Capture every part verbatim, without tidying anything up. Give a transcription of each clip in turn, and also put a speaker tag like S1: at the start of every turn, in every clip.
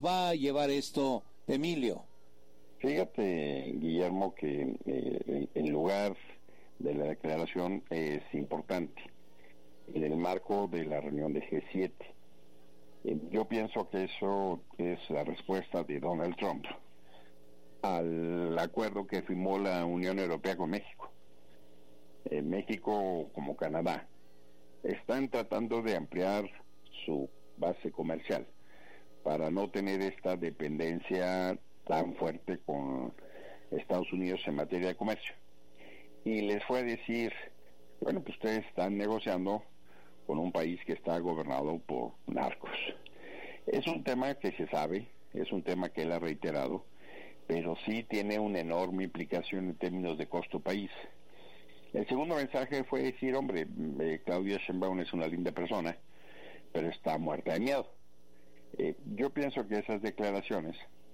S1: va a llevar esto, Emilio?
S2: Fíjate, Guillermo, que eh, en lugar de la declaración es importante en el marco de la reunión de G siete. Eh, yo pienso que eso es la respuesta de Donald Trump al acuerdo que firmó la Unión Europea con México. Eh, México, como Canadá, están tratando de ampliar su base comercial para no tener esta dependencia tan fuerte con Estados Unidos en materia de comercio. Y les fue a decir, bueno, pues ustedes están negociando con un país que está gobernado por narcos. Es un tema que se sabe, es un tema que él ha reiterado, pero sí tiene una enorme implicación en términos de costo país. El segundo mensaje fue decir, hombre, eh, Claudia Sheinbaum es una linda persona, pero está muerta de miedo. Eh, yo pienso que esas declaraciones,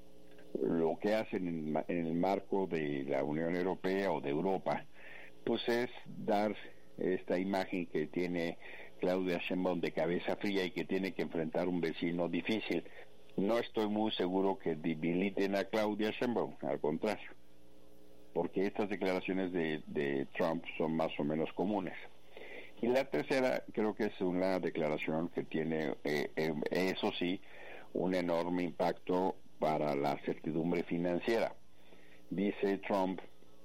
S2: lo que hacen en, en el marco de la Unión Europea o de Europa, pues es dar esta imagen que tiene Claudia Sheinbaum de cabeza fría y que tiene que enfrentar un vecino difícil. No estoy muy seguro que debiliten a Claudia Sheinbaum, al contrario, porque estas declaraciones de, de Trump son más o menos comunes. Y la tercera creo que es una declaración que tiene, eh, eh, eso sí, un enorme impacto para la certidumbre financiera. Dice Trump,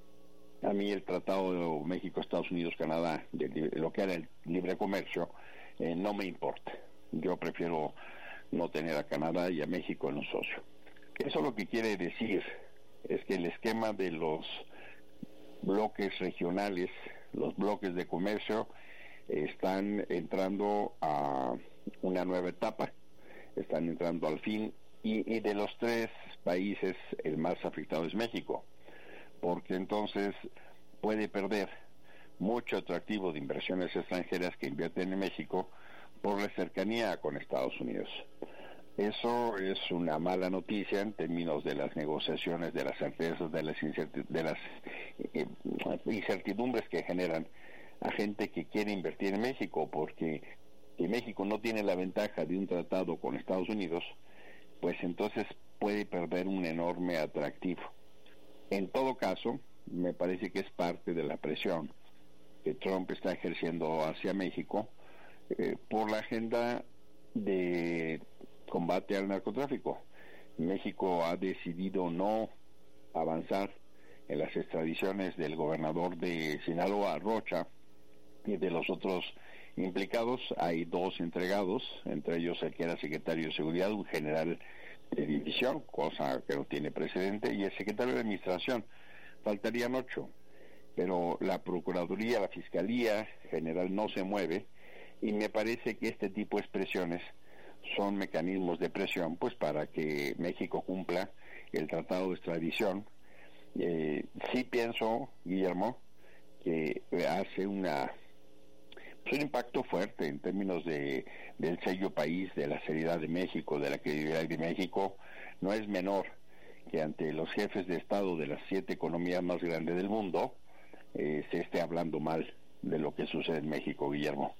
S2: a mí el Tratado de México, Estados Unidos, Canadá, de, de lo que era el libre comercio, eh, no me importa. Yo prefiero no tener a Canadá y a México en un socio. Eso lo que quiere decir es que el esquema de los bloques regionales, los bloques de comercio, están entrando a una nueva etapa, están entrando al fin, y, y de los tres países el más afectado es México, porque entonces puede perder mucho atractivo de inversiones extranjeras que invierten en México por la cercanía con Estados Unidos. Eso es una mala noticia en términos de las negociaciones, de las certezas, de las, de las eh, incertidumbres que generan a gente que quiere invertir en México, porque si México no tiene la ventaja de un tratado con Estados Unidos, pues entonces puede perder un enorme atractivo. En todo caso, me parece que es parte de la presión que Trump está ejerciendo hacia México eh, por la agenda de combate al narcotráfico. México ha decidido no avanzar en las extradiciones del gobernador de Sinaloa, Rocha, y de los otros implicados. Hay dos entregados, entre ellos el que era secretario de Seguridad, un general de división, cosa que no tiene precedente, y el secretario de Administración. Faltarían ocho, pero la Procuraduría, la Fiscalía General no se mueve, y me parece que este tipo de expresiones son mecanismos de presión, pues para que México cumpla el tratado de extradición. Eh, sí pienso, Guillermo, que hace una un impacto fuerte en términos de del sello país, de la seriedad de México, de la credibilidad de México. No es menor que ante los jefes de Estado de las siete economías más grandes del mundo eh, se esté hablando mal de lo que sucede en México, Guillermo.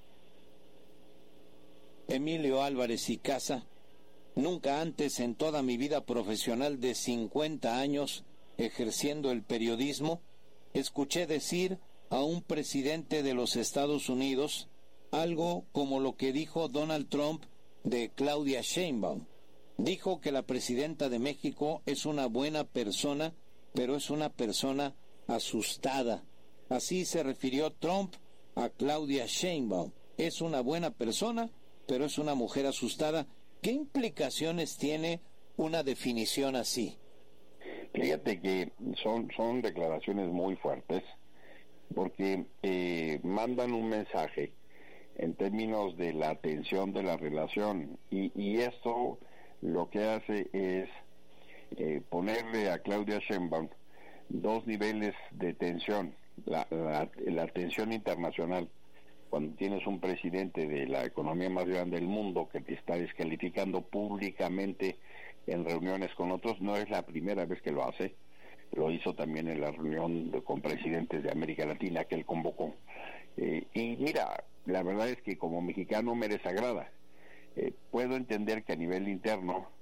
S1: Emilio Álvarez y Casa, nunca antes en toda mi vida profesional de cincuenta años ejerciendo el periodismo, escuché decir a un presidente de los Estados Unidos algo como lo que dijo Donald Trump de Claudia Sheinbaum. Dijo que la presidenta de México es una buena persona, pero es una persona asustada. Así se refirió Trump a Claudia Sheinbaum. Es una buena persona, pero es una mujer asustada. ¿Qué implicaciones tiene una definición así?
S2: Fíjate que son, son declaraciones muy fuertes, porque eh, mandan un mensaje en términos de la tensión de la relación, y, y esto lo que hace es eh, ponerle a Claudia Sheinbaum dos niveles de tensión. La, la, la tensión internacional, cuando tienes un presidente de la economía más grande del mundo que te está descalificando públicamente en reuniones con otros. No es la primera vez que lo hace, lo hizo también en la reunión de, con presidentes de América Latina que él convocó. Eh, y mira, la verdad es que como mexicano me desagrada. Eh, puedo entender que a nivel interno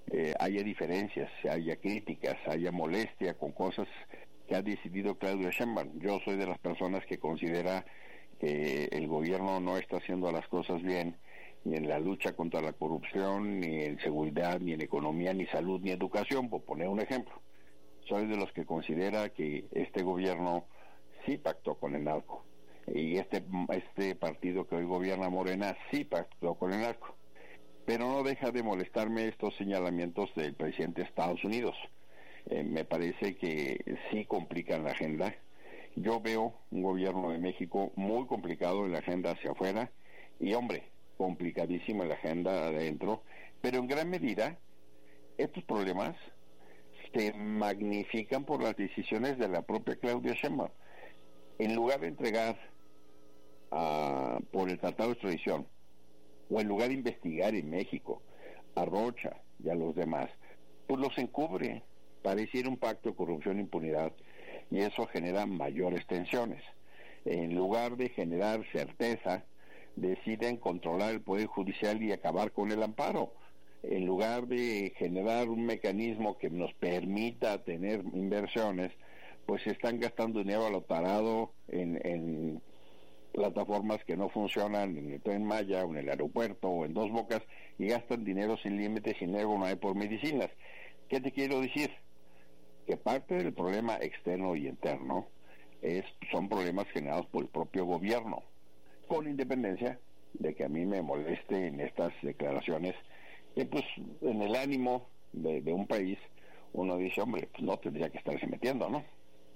S2: eh, haya diferencias, haya críticas, haya molestia con cosas que ha decidido Claudia Sheinbaum. Yo soy de las personas que considera que el gobierno no está haciendo las cosas bien, ni en la lucha contra la corrupción, ni en seguridad, ni en economía, ni salud, ni educación, por poner un ejemplo. Soy de los que considera que este gobierno sí pactó con el narco, y este, este partido que hoy gobierna, Morena, sí pactó con el narco. Pero no deja de molestarme estos señalamientos del presidente de Estados Unidos. Eh, me parece que sí complican la agenda. Yo veo un gobierno de México muy complicado en la agenda hacia afuera, y hombre, complicadísima la agenda adentro, pero en gran medida estos problemas se magnifican por las decisiones de la propia Claudia Sheinbaum. En lugar de entregar a, por el Tratado de Extradición, o en lugar de investigar en México a Rocha y a los demás, pues los encubre. Pareciera un pacto de corrupción e impunidad, y eso genera mayores tensiones. En lugar de generar certeza, deciden controlar el Poder Judicial y acabar con el amparo. En lugar de generar un mecanismo que nos permita tener inversiones, pues se están gastando dinero a lo tarado en, en plataformas que no funcionan, en el Tren Maya, o en el aeropuerto, o en Dos Bocas, y gastan dinero sin límites y luego no hay por medicinas. ¿Qué te quiero decir? Que parte del problema externo y interno es, son problemas generados por el propio gobierno, con independencia de que a mí me moleste en estas declaraciones, que pues en el ánimo de, de un país uno dice, hombre, pues no tendría que estarse metiendo, ¿no?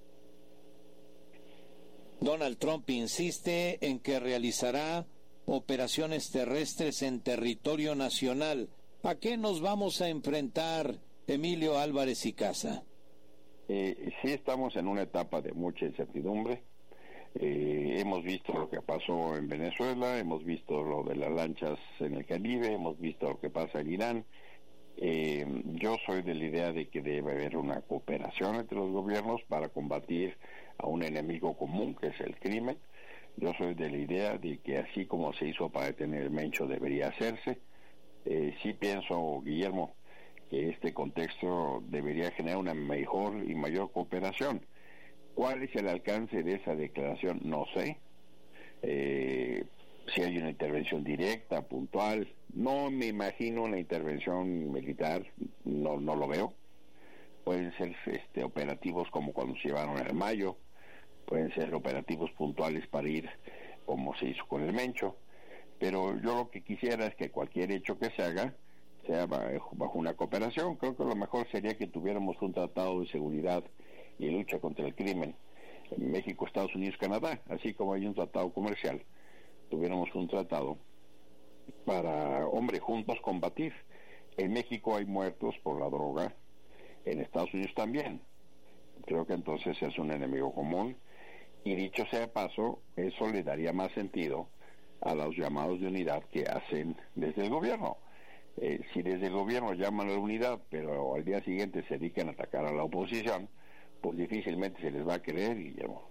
S1: Donald Trump insiste en que realizará operaciones terrestres en territorio nacional. ¿A qué nos vamos a enfrentar, Emilio Álvarez y Casa?
S2: Eh, sí estamos en una etapa de mucha incertidumbre. Eh, hemos visto lo que pasó en Venezuela, hemos visto lo de las lanchas en el Caribe, hemos visto lo que pasa en Irán. Eh, yo soy de la idea de que debe haber una cooperación entre los gobiernos para combatir a un enemigo común, que es el crimen. Yo soy de la idea de que así como se hizo para detener el Mencho, debería hacerse. Eh, sí pienso, Guillermo, que este contexto debería generar una mejor y mayor cooperación. ¿Cuál es el alcance de esa declaración? No sé. Eh, si hay una intervención directa, puntual, no me imagino una intervención militar, no no lo veo. Pueden ser este, operativos como cuando se llevaron el Mayo, pueden ser operativos puntuales para ir como se hizo con el Mencho, pero yo lo que quisiera es que cualquier hecho que se haga sea bajo, bajo una cooperación. Creo que lo mejor sería que tuviéramos un tratado de seguridad y lucha contra el crimen en México, Estados Unidos, Canadá, así como hay un tratado comercial, tuviéramos un tratado para, hombre, juntos combatir. En México hay muertos por la droga, en Estados Unidos también. Creo que entonces es un enemigo común, y dicho sea de paso, eso le daría más sentido a los llamados de unidad que hacen desde el gobierno. Eh, si desde el gobierno llaman a la unidad, pero al día siguiente se dedican a atacar a la oposición, pues difícilmente se les va a creer, Guillermo.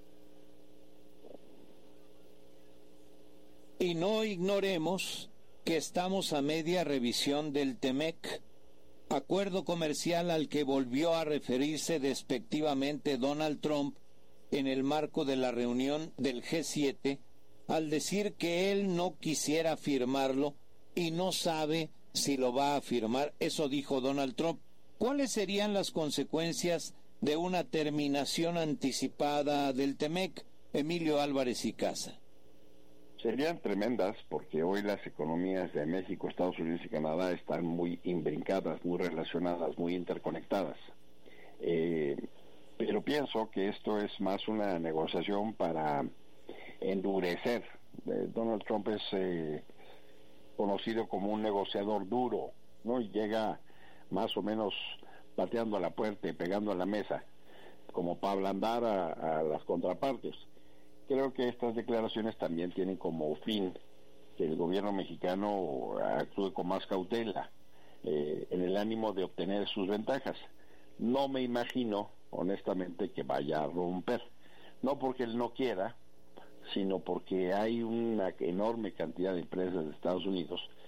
S1: Y no ignoremos que estamos a media revisión del TEMEC, acuerdo comercial al que volvió a referirse despectivamente Donald Trump en el marco de la reunión del G siete, al decir que él no quisiera firmarlo y no sabe si lo va a firmar. Eso dijo Donald Trump. ¿Cuáles serían las consecuencias de una terminación anticipada del TEMEC, Emilio Álvarez y Casa?
S2: Serían tremendas, porque hoy las economías de México, Estados Unidos y Canadá están muy imbrincadas, muy relacionadas, muy interconectadas. Eh, pero pienso que esto es más una negociación para endurecer. Eh, Donald Trump es eh, conocido como un negociador duro, ¿no? Y llega más o menos pateando a la puerta y pegando a la mesa, como para ablandar a, a las contrapartes. Creo que estas declaraciones también tienen como fin que el gobierno mexicano actúe con más cautela, eh, en el ánimo de obtener sus ventajas. No me imagino, honestamente, que vaya a romper, no porque él no quiera, sino porque hay una enorme cantidad de empresas de Estados Unidos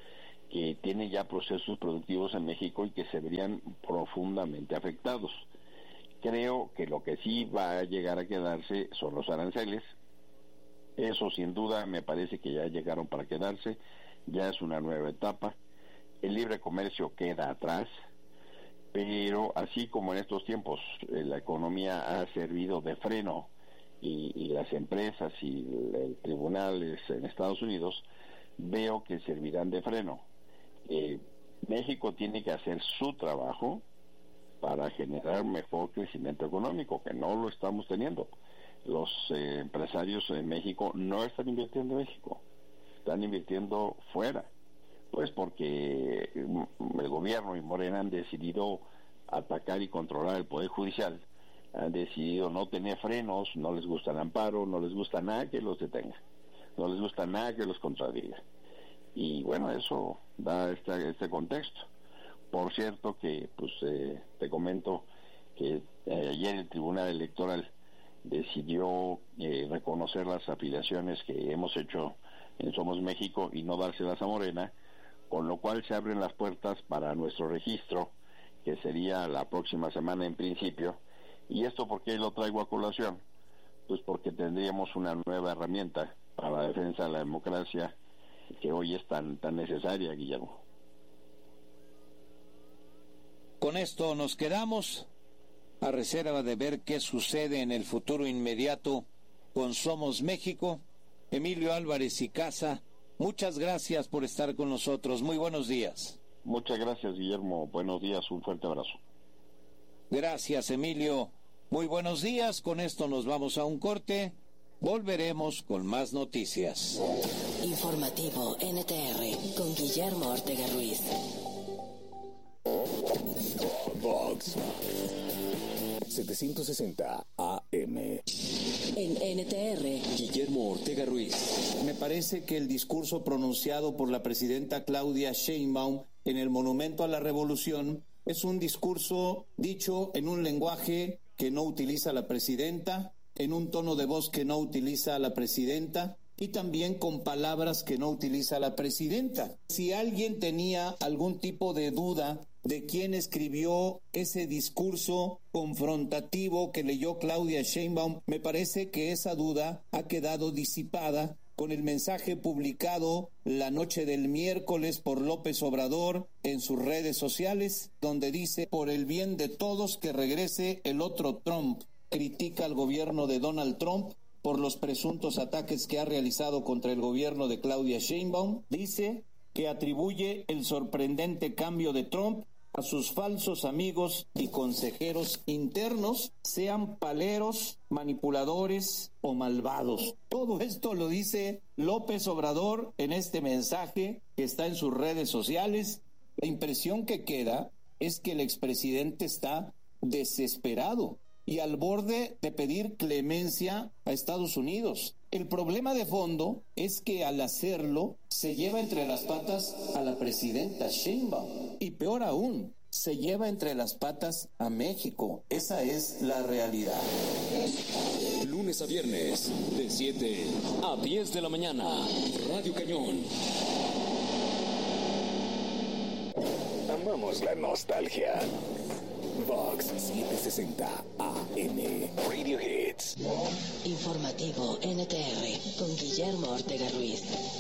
S2: que tiene ya procesos productivos en México y que se verían profundamente afectados. Creo que lo que sí va a llegar a quedarse son los aranceles. Eso sin duda me parece que ya llegaron para quedarse, ya es una nueva etapa. El libre comercio queda atrás, pero así como en estos tiempos eh, la economía ha servido de freno y, y las empresas y el tribunales en Estados Unidos, veo que servirán de freno. Eh, México tiene que hacer su trabajo para generar mejor crecimiento económico, que no lo estamos teniendo. Los eh, empresarios en México no están invirtiendo en México, están invirtiendo fuera, pues porque el gobierno y Morena han decidido atacar y controlar el Poder Judicial, han decidido no tener frenos, no les gusta el amparo, no les gusta nada que los detenga, no les gusta nada que los contradiga. Y bueno, eso da este, este contexto. Por cierto que, pues, eh, te comento que eh, ayer el Tribunal Electoral decidió eh, reconocer las afiliaciones que hemos hecho en Somos México y no dárselas a Morena, con lo cual se abren las puertas para nuestro registro, que sería la próxima semana en principio. ¿Y esto por qué lo traigo a colación? Pues porque tendríamos una nueva herramienta para la defensa de la democracia que hoy es tan, tan necesaria, Guillermo.
S1: Con esto nos quedamos, a reserva de ver qué sucede en el futuro inmediato con Somos México. Emilio Álvarez y Casa, muchas gracias por estar con nosotros. Muy buenos días.
S2: Muchas gracias, Guillermo. Buenos días, un fuerte abrazo.
S1: Gracias, Emilio. Muy buenos días. Con esto nos vamos a un corte. Volveremos con más noticias.
S3: Informativo N T R con Guillermo Ortega Ruiz.
S4: Vox setecientos sesenta A M.
S3: En N T R,
S4: Guillermo Ortega Ruiz.
S1: Me parece que el discurso pronunciado por la presidenta Claudia Sheinbaum en el Monumento a la Revolución es un discurso dicho en un lenguaje que no utiliza la presidenta, en un tono de voz que no utiliza la presidenta y también con palabras que no utiliza la presidenta. Si alguien tenía algún tipo de duda de quién escribió ese discurso confrontativo que leyó Claudia Sheinbaum, me parece que esa duda ha quedado disipada con el mensaje publicado la noche del miércoles por López Obrador en sus redes sociales, donde dice: por el bien de todos que regrese el otro Trump. Critica al gobierno de Donald Trump por los presuntos ataques que ha realizado contra el gobierno de Claudia Sheinbaum. Dice que atribuye el sorprendente cambio de Trump a sus falsos amigos y consejeros internos, sean paleros, manipuladores o malvados. Todo esto lo dice López Obrador en este mensaje que está en sus redes sociales. La impresión que queda es que el expresidente está desesperado y al borde de pedir clemencia a Estados Unidos. El problema de fondo es que al hacerlo se lleva entre las patas a la presidenta Sheinbaum y peor aún, se lleva entre las patas a México. Esa es la realidad.
S4: Lunes a viernes, de siete a diez de la mañana, Radio Cañón. Amamos la nostalgia. Vox setecientos sesenta A M. Radio Hits.
S3: Informativo N T R con Guillermo Ortega Ruiz.